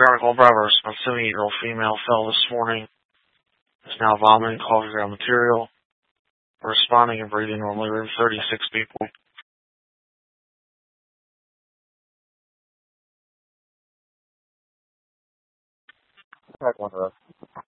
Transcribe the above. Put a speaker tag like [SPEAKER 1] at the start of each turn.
[SPEAKER 1] Call Brothers, a 78-year-old female fell this morning. Is now vomiting, coughing around material, responding and breathing normally. We have 36 people. Check one of those.